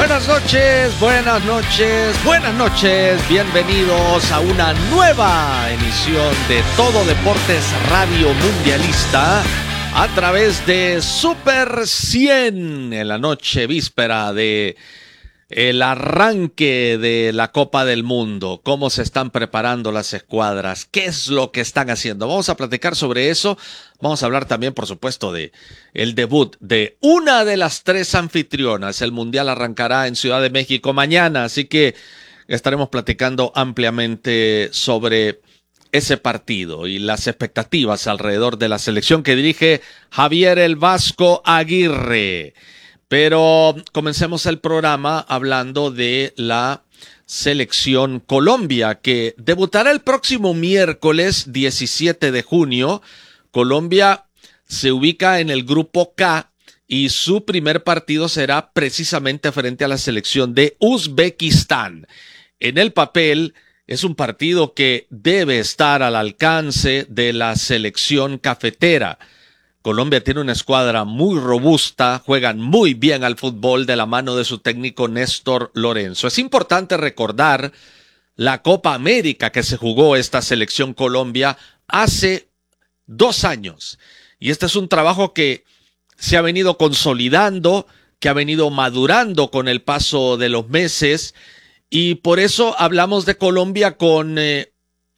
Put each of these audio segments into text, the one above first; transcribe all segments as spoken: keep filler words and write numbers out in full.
Buenas noches, buenas noches, buenas noches. Bienvenidos a una nueva emisión de Todo Deportes Radio Mundialista a través de Super cien en la noche víspera de el arranque de la Copa del Mundo. ¿Cómo se están preparando las escuadras? ¿Qué es lo que están haciendo? Vamos a platicar sobre eso. Vamos a hablar también, por supuesto, de el debut de una de las tres anfitrionas. El Mundial arrancará en Ciudad de México mañana, así que estaremos platicando ampliamente sobre ese partido y las expectativas alrededor de la selección que dirige Javier el Vasco Aguirre. Pero comencemos el programa hablando de la selección Colombia, que debutará el próximo miércoles diecisiete de junio. Colombia se ubica en el grupo K y su primer partido será precisamente frente a la selección de Uzbekistán. En el papel es un partido que debe estar al alcance de la selección cafetera. Colombia tiene una escuadra muy robusta, juegan muy bien al fútbol de la mano de su técnico Néstor Lorenzo. Es importante recordar la Copa América que se jugó esta selección Colombia hace dos años. Y este es un trabajo que se ha venido consolidando, que ha venido madurando con el paso de los meses. Y por eso hablamos de Colombia con eh,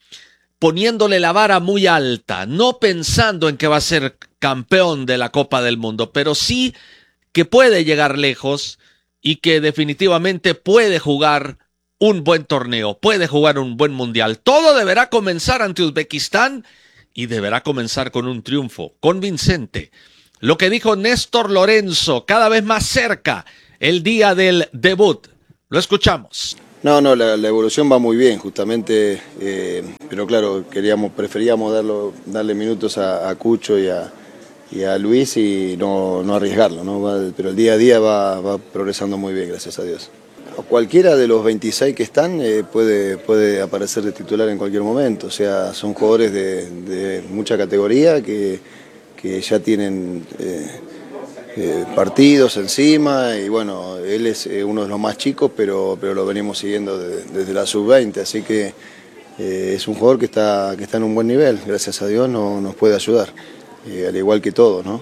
poniéndole la vara muy alta, no pensando en que va a ser campeón de la Copa del Mundo, pero sí que puede llegar lejos y que definitivamente puede jugar un buen torneo, puede jugar un buen mundial. Todo deberá comenzar ante Uzbekistán y deberá comenzar con un triunfo convincente. Lo que dijo Néstor Lorenzo, cada vez más cerca, el día del debut. Lo escuchamos. No, no, la, la evolución va muy bien, justamente, eh, pero claro, queríamos, preferíamos darlo, darle minutos a, a Cucho y a, y a Luis y no, no arriesgarlo, ¿no? Va, pero el día a día va, va progresando muy bien, gracias a Dios. Cualquiera de los veintiséis que están eh, puede, puede aparecer de titular en cualquier momento, o sea, son jugadores de, de mucha categoría que, que ya tienen Eh, Eh, partidos encima y bueno, él es eh, uno de los más chicos, pero, pero lo venimos siguiendo de, desde la sub veinte, así que eh, es un jugador que está, que está en un buen nivel, gracias a Dios no, nos puede ayudar, eh, al igual que todos, ¿no?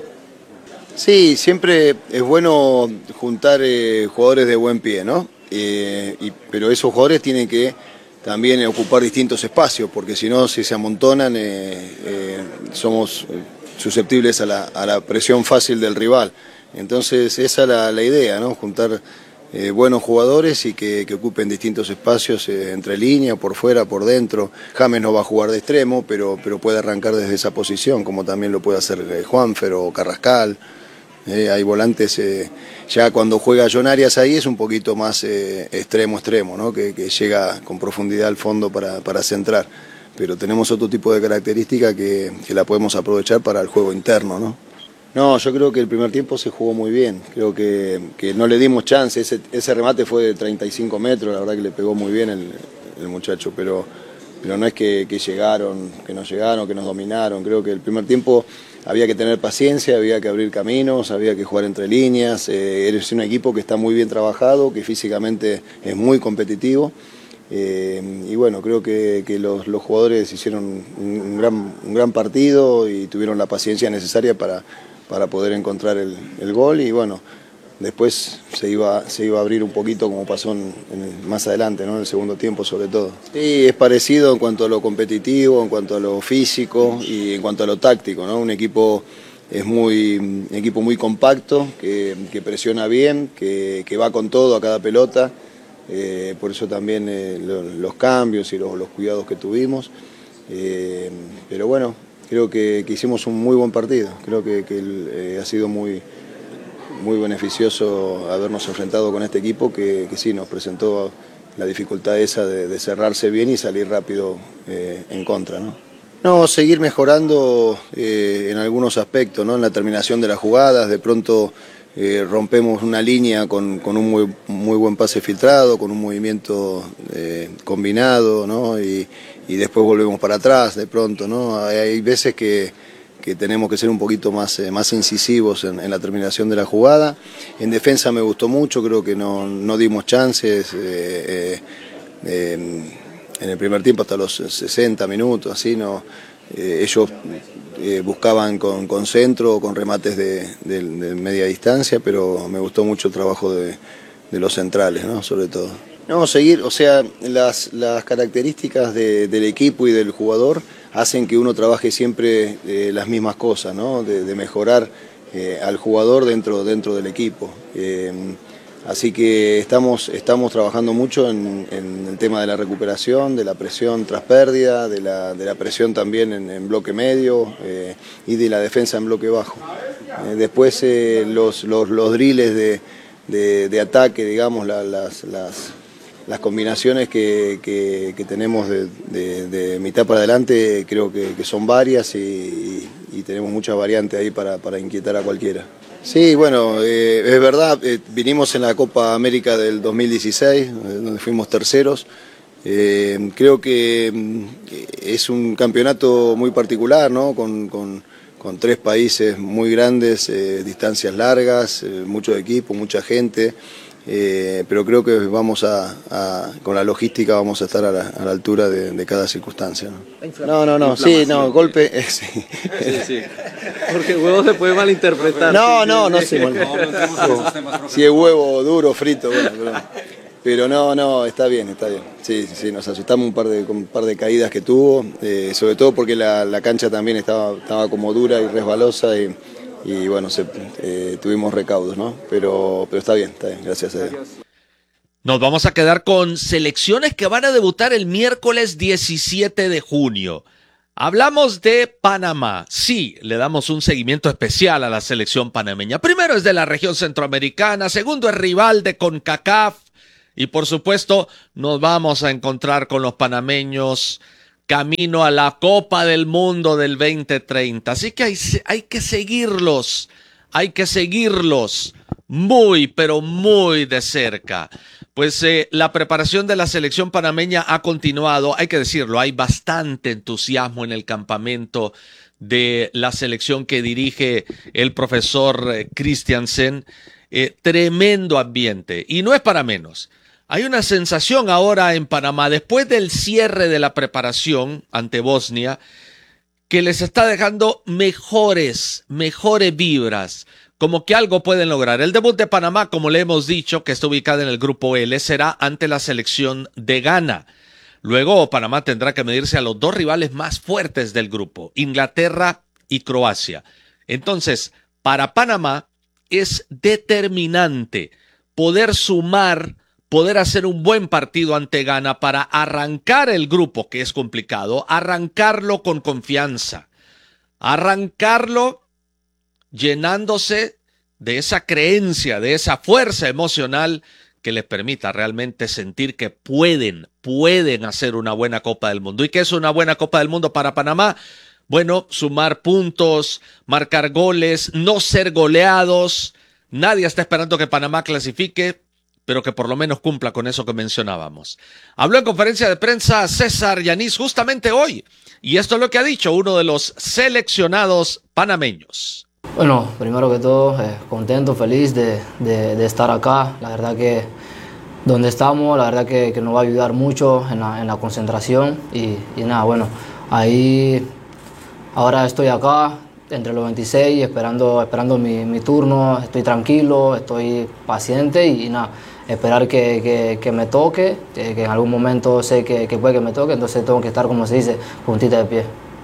Sí, siempre es bueno juntar eh, jugadores de buen pie, ¿no? Eh, y, pero esos jugadores tienen que también ocupar distintos espacios, porque si no, si se amontonan, eh, eh, somos susceptibles a la, a la presión fácil del rival. Entonces esa es la, la idea, ¿no? Juntar eh, buenos jugadores y que, que ocupen distintos espacios eh, entre línea, por fuera, por dentro. James no va a jugar de extremo, pero, pero puede arrancar desde esa posición, como también lo puede hacer eh, Juanfer o Carrascal. Eh, hay volantes, eh, ya cuando juega John Arias ahí es un poquito más eh, extremo-extremo, ¿no? Que, que llega con profundidad al fondo para, para centrar. Pero tenemos otro tipo de característica que, que la podemos aprovechar para el juego interno, ¿no? No, yo creo que el primer tiempo se jugó muy bien, creo que, que no le dimos chance, ese, ese remate fue de treinta y cinco metros, la verdad que le pegó muy bien el, el muchacho, pero, pero no es que, que llegaron, que nos llegaron, que nos dominaron, creo que el primer tiempo había que tener paciencia, había que abrir caminos, había que jugar entre líneas, eh, eres un equipo que está muy bien trabajado, que físicamente es muy competitivo. Eh, y bueno, creo que, que los, los jugadores hicieron un, un, gran, un gran partido y tuvieron la paciencia necesaria para, para poder encontrar el, el gol y bueno, después se iba, se iba a abrir un poquito como pasó en, en, más adelante, ¿no? En el segundo tiempo sobre todo. Sí, es parecido en cuanto a lo competitivo, en cuanto a lo físico y en cuanto a lo táctico, ¿no? Un equipo es muy, un equipo muy compacto, que, que presiona bien, que, que va con todo a cada pelota. Eh, por eso también eh, lo, los cambios y los, los cuidados que tuvimos, eh, pero bueno, creo que, que hicimos un muy buen partido, creo que, que eh, ha sido muy, muy beneficioso habernos enfrentado con este equipo que, que sí nos presentó la dificultad esa de, de cerrarse bien y salir rápido eh, en contra, ¿no? No, seguir mejorando eh, en algunos aspectos, ¿no? En la terminación de las jugadas, de pronto Eh, rompemos una línea con, con un muy, muy buen pase filtrado, con un movimiento eh, combinado, ¿no? Y, y después volvemos para atrás de pronto, ¿no? Hay, hay veces que, que tenemos que ser un poquito más, eh, más incisivos en, en la terminación de la jugada. En defensa me gustó mucho, creo que no, no dimos chances eh, eh, eh, en el primer tiempo hasta los sesenta minutos, así no. Eh, ellos eh, buscaban con, con centro o con remates de, de, de media distancia, pero me gustó mucho el trabajo de, de los centrales, ¿no? Sobre todo. No, seguir, o sea, las, las características de, del equipo y del jugador hacen que uno trabaje siempre eh, las mismas cosas, ¿no? De, de mejorar eh, al jugador dentro, dentro del equipo. Eh, Así que estamos, estamos trabajando mucho en, en el tema de la recuperación, de la presión tras pérdida, de la, de la presión también en, en bloque medio eh, y de la defensa en bloque bajo. Eh, después eh, los, los, los drills de, de, de ataque, digamos, la, las, las, las combinaciones que, que, que tenemos de, de, de mitad para adelante creo que, que son varias y, y, y tenemos muchas variantes ahí para, para inquietar a cualquiera. Sí, bueno, eh, es verdad, eh, vinimos en la Copa América del dos mil dieciséis, eh, donde fuimos terceros. Eh, creo que eh, es un campeonato muy particular, ¿no? Con, con, con tres países muy grandes, eh, distancias largas, eh, mucho equipo, mucha gente. Eh, pero creo que vamos a, a, con la logística vamos a estar a la, a la altura de, de cada circunstancia, ¿no? No, no, no, sí, no, golpe, eh, sí. Sí, sí. Porque el huevo se puede malinterpretar. No, sí, no, sí, no sí. se mal. Si es huevo duro, frito, bueno, pero, pero no, no, está bien, está bien. Sí, sí, sí, nos asustamos un par de, con un par de caídas que tuvo, eh, sobre todo porque la, la cancha también estaba, estaba como dura y resbalosa y Y bueno, se, eh, tuvimos recaudos, ¿no? Pero, pero está bien, está bien, gracias a Dios. Nos vamos a quedar con selecciones que van a debutar el miércoles diecisiete de junio. Hablamos de Panamá. Sí, le damos un seguimiento especial a la selección panameña. Primero es de la región centroamericana, segundo es rival de CONCACAF y por supuesto nos vamos a encontrar con los panameños camino a la Copa del Mundo del veinte treinta. Así que hay, hay que seguirlos, hay que seguirlos muy, pero muy de cerca. Pues eh, la preparación de la selección panameña ha continuado, hay que decirlo, hay bastante entusiasmo en el campamento de la selección que dirige el profesor eh, Christiansen. Eh, tremendo ambiente, y no es para menos. Hay una sensación ahora en Panamá, después del cierre de la preparación ante Bosnia, que les está dejando mejores, mejores vibras, como que algo pueden lograr. El debut de Panamá, como le hemos dicho, que está ubicada en el grupo L, será ante la selección de Ghana. Luego Panamá tendrá que medirse a los dos rivales más fuertes del grupo, Inglaterra y Croacia. Entonces, para Panamá es determinante poder sumar, poder hacer un buen partido ante Ghana para arrancar el grupo, que es complicado, arrancarlo con confianza, arrancarlo llenándose de esa creencia, de esa fuerza emocional que les permita realmente sentir que pueden, pueden hacer una buena Copa del Mundo. ¿Y qué es una buena Copa del Mundo para Panamá? Bueno, sumar puntos, marcar goles, no ser goleados. Nadie está esperando que Panamá clasifique, pero que por lo menos cumpla con eso que mencionábamos. Habló en conferencia de prensa César Yanis justamente hoy, y esto es lo que ha dicho uno de los seleccionados panameños. Bueno, primero que todo, eh, contento, feliz de, de, de estar acá. La verdad que donde estamos, la verdad que, que nos va a ayudar mucho en la, en la concentración y, y nada, bueno, ahí ahora estoy acá entre los veintiséis esperando, esperando mi, mi turno, estoy tranquilo, estoy paciente y, y nada, esperar que, que, que me toque, que, que en algún momento sé que, que puede que me toque, entonces tengo que estar, como se dice, puntita de pie.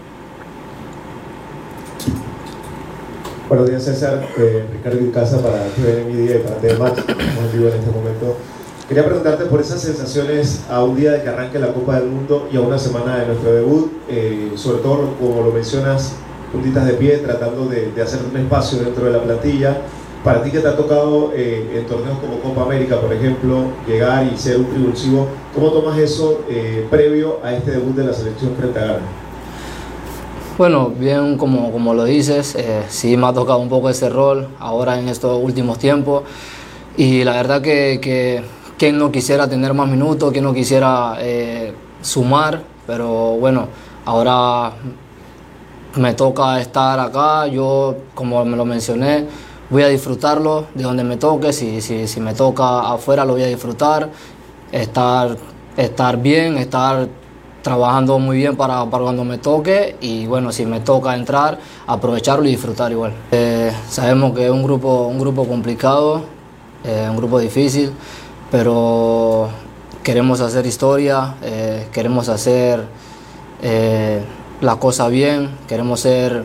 Buenos días, César. Eh, Ricardo Icaza para T V N Media y para T V Match. Estamos en vivo en este momento. Quería preguntarte por esas sensaciones a un día de que arranque la Copa del Mundo y a una semana de nuestro debut, eh, sobre todo, como lo mencionas, puntitas de pie, tratando de, de hacer un espacio dentro de la plantilla. Para ti que te ha tocado eh, en torneos como Copa América, por ejemplo, llegar y ser un revulsivo, ¿cómo tomas eso eh, previo a este debut de la selección frente a Ghana? Bueno, bien como, como lo dices, eh, sí me ha tocado un poco ese rol ahora en estos últimos tiempos y la verdad que, que quien no quisiera tener más minutos, quien no quisiera eh, sumar, pero bueno, ahora me toca estar acá, yo como me lo mencioné, voy a disfrutarlo de donde me toque, si, si, si me toca afuera lo voy a disfrutar, estar, estar bien, estar trabajando muy bien para, para cuando me toque y bueno, si me toca entrar, aprovecharlo y disfrutar igual. Eh, sabemos que es un grupo, un grupo complicado, eh, un grupo difícil, pero queremos hacer historia, eh, queremos hacer eh, las cosas bien, queremos ser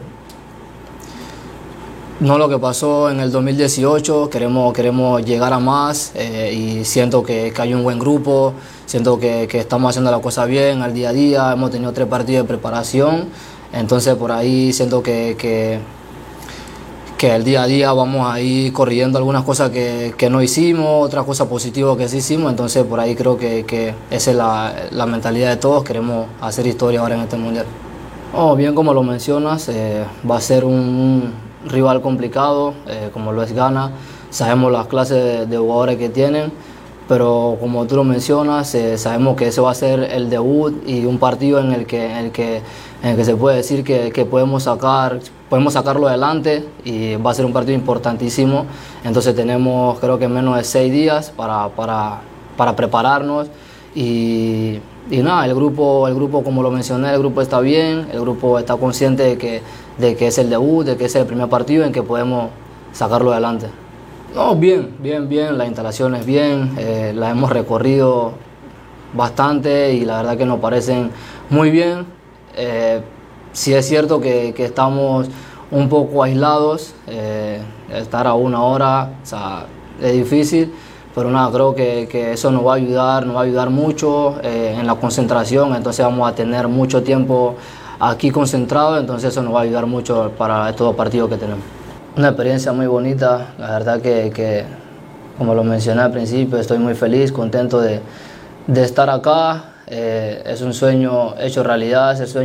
no lo que pasó en el dos mil dieciocho, queremos, queremos llegar a más eh, y siento que, que hay un buen grupo, siento que, que estamos haciendo las cosas bien al día a día, hemos tenido tres partidos de preparación, entonces por ahí siento que, que, que el día a día vamos a ir corrigiendo algunas cosas que, que no hicimos, otras cosas positivas que sí hicimos, entonces por ahí creo que, que esa es la, la mentalidad de todos, queremos hacer historia ahora en este mundial. Oh, bien como lo mencionas, eh, va a ser un, un rival complicado, eh, como lo es Ghana, sabemos las clases de, de jugadores que tienen, pero como tú lo mencionas, eh, sabemos que ese va a ser el debut y un partido en el que, en el que, en el que se puede decir que, que podemos, sacar, podemos sacarlo adelante y va a ser un partido importantísimo, entonces tenemos creo que menos de seis días para, para, para prepararnos y, y nada, el grupo, el grupo como lo mencioné, el grupo está bien, el grupo está consciente de que, de que es el debut, de que es el primer partido en que podemos sacarlo adelante. No, bien, bien, bien, las instalaciones bien, eh, las hemos recorrido bastante y la verdad que nos parecen muy bien. Eh, sí es cierto que, que estamos un poco aislados, eh, estar a una hora, o sea, es difícil, pero nada, creo que, que eso nos va a ayudar, nos va a ayudar mucho eh, en la concentración, entonces vamos a tener mucho tiempo aquí concentrado, entonces eso nos va a ayudar mucho para estos dos partidos que tenemos. Una experiencia muy bonita, la verdad que, que como lo mencioné al principio, estoy muy feliz, contento de, de estar acá, eh, es un sueño hecho realidad, es el sueño